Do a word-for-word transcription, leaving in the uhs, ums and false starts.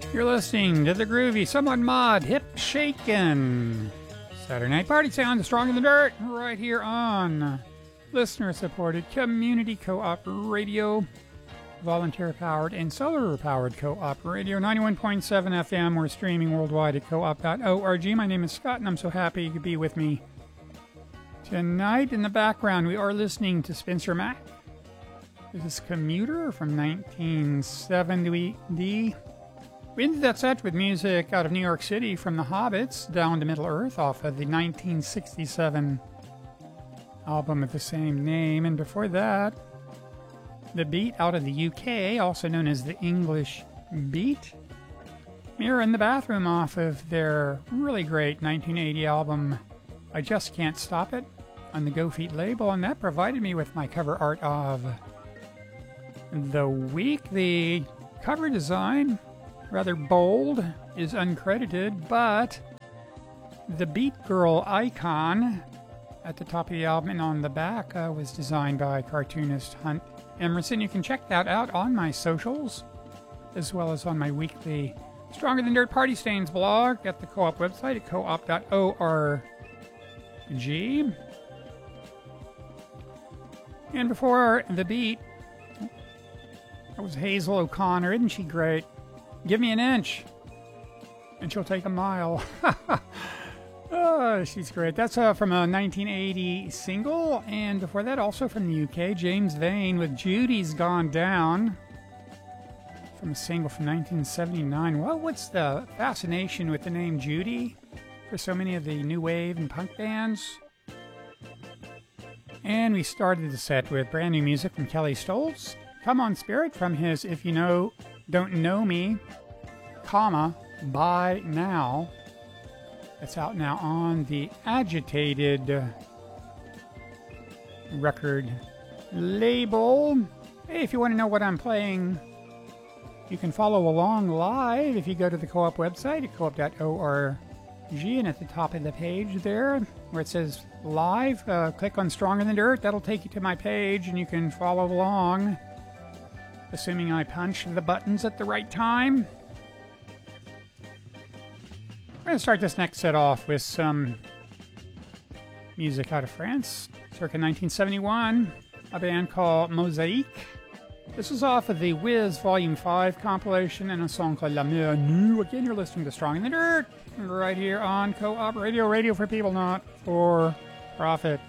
You're listening to the groovy, somewhat mod, hip shakin' Saturday Night Party Sound, Strong in the Dirt, right here on listener-supported community co-op radio, volunteer-powered and solar-powered co-op radio, ninety-one point seven F M. We're streaming worldwide at co op dot org. My name is Scott, and I'm so happy you could be with me tonight. In the background, we are listening to Spencer Mack. This is Commuter from nineteen seventy. We ended that set with music out of New York City from the Hobbits, Down to Middle-earth, off of the nineteen sixty-seven album of the same name. And before that, The Beat out of the U K, also known as the English Beat. Mirror in the Bathroom off of their really great nineteen eighty album, I Just Can't Stop It, on the Go Feet label, and that provided me with my cover art of the week. The cover design, rather bold, is uncredited, but the Beat Girl icon at the top of the album and on the back uh, was designed by cartoonist Hunt Emerson. You can check that out on my socials, as well as on my weekly Stronger Than Dirt Party Stains blog at the co-op website at co op dot org. And before the Beat, that was Hazel O'Connor. Isn't she great? Give me an inch, and she'll take a mile. Oh, she's great. That's uh, from a nineteen eighty single, and before that, also from the U K, James Vane with Judy's Gone Down, from a single from nineteen seventy-nine. Well, what's the fascination with the name Judy for so many of the new wave and punk bands? And we started the set with brand new music from Kelly Stoltz, Come On Spirit, from his If You Know Don't Know Me, comma, By Now. That's out now on the Agitated record label. Hey, if you want to know what I'm playing, you can follow along live if you go to the co-op website at co op dot org, and at the top of the page there where it says live, uh, click on Stronger Than Dirt. That'll take you to my page and you can follow along, assuming I punch the buttons at the right time. We're going to start this next set off with some music out of France, circa nineteen seventy-one, a band called Mosaïque. This is off of the Wiz Volume five compilation and a song called La Mer Nue. Again, you're listening to Strong in the Dirt, right here on Co-op Radio, radio for people, not for profit.